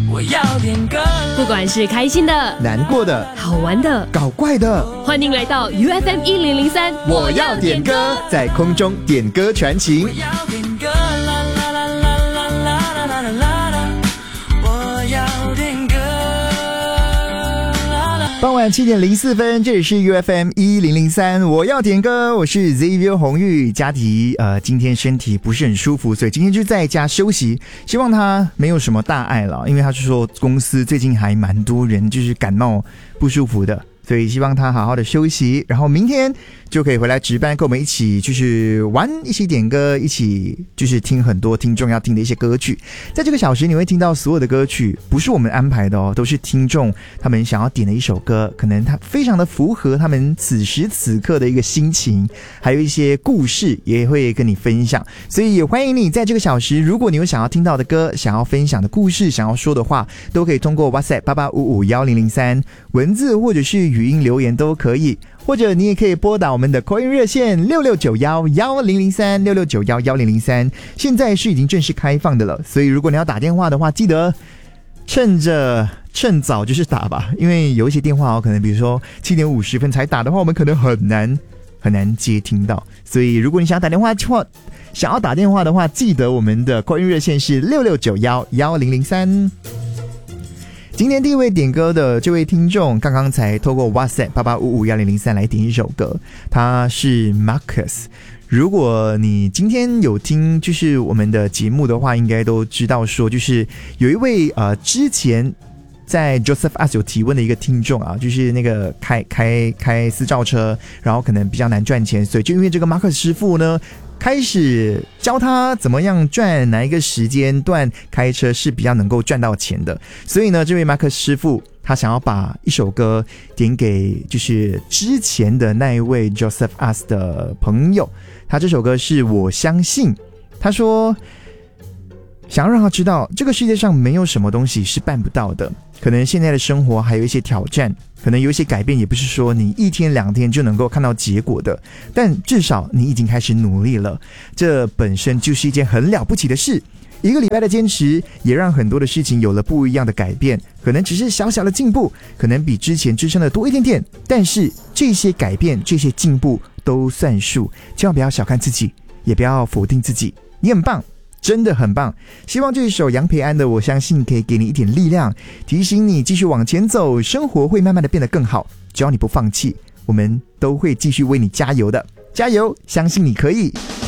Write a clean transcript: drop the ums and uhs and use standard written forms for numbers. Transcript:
我要点歌， 不管是开心的、 难过的、 好玩的、 搞怪的， 欢迎来到 UFM 1003， 我要点歌，在空中点歌传情。 我要点歌，啦啦啦啦啦啦啦啦啦啦，我要点歌。 傍晚7点04分，这里是 UFM 1003，我要点歌，我是 Xavier 红玉。佳迪今天身体不是很舒服，所以今天就在家休息，希望他没有什么大碍了，因为他是说公司最近还蛮多人就是感冒不舒服的，所以希望他好好的休息，然后明天就可以回来值班，跟我们一起就是玩，一起点歌，一起就是听很多听众要听的一些歌曲。在这个小时你会听到所有的歌曲不是我们安排的哦，都是听众他们想要点的一首歌，可能它非常的符合他们此时此刻的一个心情，还有一些故事也会跟你分享，所以也欢迎你在这个小时，如果你有想要听到的歌，想要分享的故事，想要说的话，都可以通过 WhatsApp 88551003文字或者是语音留言都可以，或者你也可以拨打我们的 call in 热线66911003 66911003，现在是已经正式开放的了，所以如果你要打电话的话，记得趁早就是打吧，因为有一些电话可能比如说7点50分才打的话，我们可能很难接听到，所以如果你想要打电话的话，记得我们的 call in 热线是66911003。今天第一位点歌的这位听众，刚刚才透过 WhatsApp 88551003来点一首歌，他是 Marcus。如果你今天有听就是我们的节目的话，应该都知道说，就是有一位之前在 Joseph As 有提问的一个听众啊，就是那个开私照车，然后可能比较难赚钱，所以就因为这个 Marcus 师傅呢，开始教他怎么样赚，哪一个时间段开车是比较能够赚到钱的。所以呢，这位马克师傅他想要把一首歌点给就是之前的那一位 Joseph As 的朋友，他这首歌是我相信，他说想要让他知道这个世界上没有什么东西是办不到的，可能现在的生活还有一些挑战，可能有一些改变也不是说你1天2天就能够看到结果的，但至少你已经开始努力了，这本身就是一件很了不起的事。1个礼拜的坚持也让很多的事情有了不一样的改变，可能只是小小的进步，可能比之前支撑的多一点点，但是这些改变这些进步都算数，千万不要小看自己，也不要否定自己，你很棒，真的很棒。希望这一首杨培安的《我相信》可以给你一点力量，提醒你继续往前走，生活会慢慢的变得更好，只要你不放弃，我们都会继续为你加油的，加油，相信你可以。